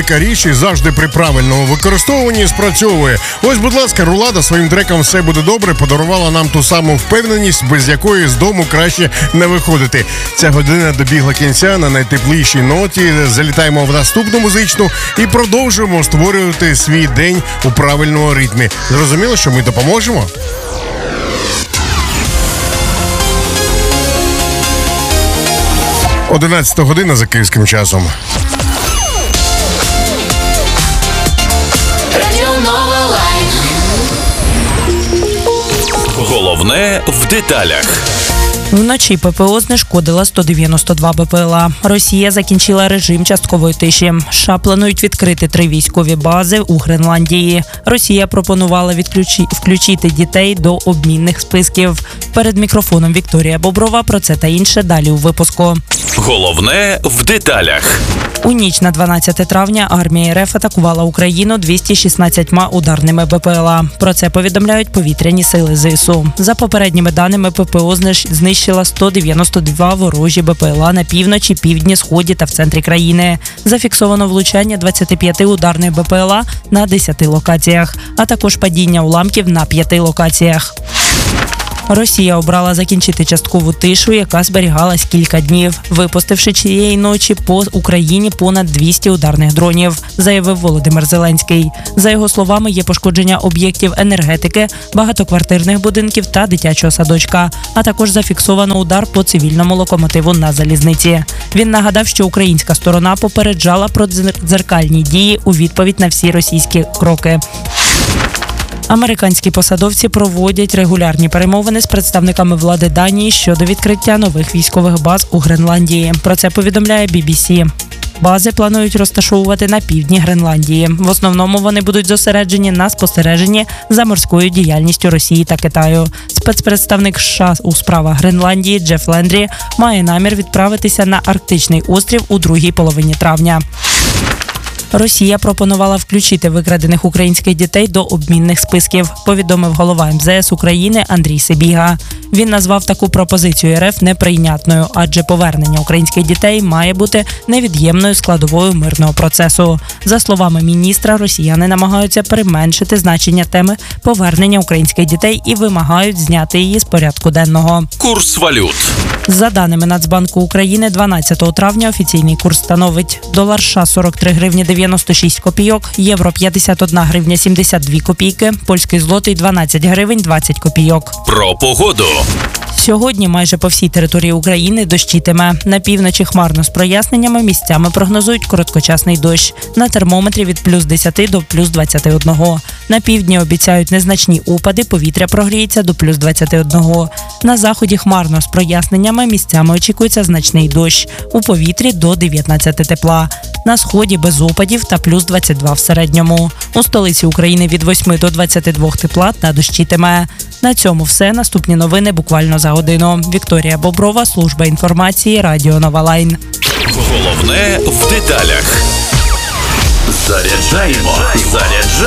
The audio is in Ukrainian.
велика річ і завжди при правильному використовуванні спрацьовує. Ось, будь ласка, Рулада своїм треком «Все буде добре» подарувала нам ту саму впевненість, без якої з дому краще не виходити. Ця година добігла кінця на найтеплішій ноті. Залітаємо в наступну музичну і продовжуємо створювати свій день у правильному ритмі. Зрозуміло, що ми допоможемо? Одинадцята година за київським часом. Головне в деталях. Вночі ППО знешкодила 192 БПЛА. Росія закінчила режим часткової тиші. США планують відкрити 3 військові бази у Гренландії. Росія пропонувала включити дітей до обмінних списків. Перед мікрофоном Вікторія Боброва. Про це та інше далі у випуску. Головне в деталях. У ніч на 12 травня армія РФ атакувала Україну 216 ударними БПЛА. Про це повідомляють повітряні сили ЗСУ. За попередніми даними, ППО знищила 192 ворожі БПЛА на півночі, півдні, сході та в центрі країни. Зафіксовано влучання 25 ударних БПЛА на 10 локаціях, а також падіння уламків на 5 локаціях. Росія обрала закінчити часткову тишу, яка зберігалась кілька днів, випустивши цієї ночі по Україні понад 200 ударних дронів, заявив Володимир Зеленський. За його словами, є пошкодження об'єктів енергетики, багатоквартирних будинків та дитячого садочка, а також зафіксовано удар по цивільному локомотиву на залізниці. Він нагадав, що українська сторона попереджала про дзеркальні дії у відповідь на всі російські кроки. Американські посадовці проводять регулярні перемовини з представниками влади Данії щодо відкриття нових військових баз у Гренландії. Про це повідомляє BBC. Бази планують розташовувати на півдні Гренландії. В основному вони будуть зосереджені на спостереженні за морською діяльністю Росії та Китаю. Спецпредставник США у справах Гренландії Джеф Лендрі має намір відправитися на Арктичний острів у другій половині травня. Росія пропонувала включити викрадених українських дітей до обмінних списків, повідомив голова МЗС України Андрій Сибіга. Він назвав таку пропозицію РФ неприйнятною, адже повернення українських дітей має бути невід'ємною складовою мирного процесу. За словами міністра, росіяни намагаються применшити значення теми повернення українських дітей і вимагають зняти її з порядку денного. Курс валют. За даними Нацбанку України, 12 травня офіційний курс становить долар США 43 гривні 96 копійок, євро 51 гривня 72 копійки, польський злотий 12 гривень 20 копійок. Про погоду. Сьогодні майже по всій території України дощитиме. На півночі хмарно з проясненнями, місцями прогнозують короткочасний дощ. На термометрі від плюс 10 до плюс 21. На півдні обіцяють незначні опади, повітря прогріється до плюс 21. На заході хмарно з проясненнями, місцями очікується значний дощ. У повітрі до 19 тепла. На сході без опадів та плюс 22 в середньому. У столиці України від 8 до 22 тепла та дощитиме. На цьому все. Наступні новини буквально за годину. Вікторія Боброва, служба інформації, Радіо Нова Лайн. Головне в деталях. Заряджаємо.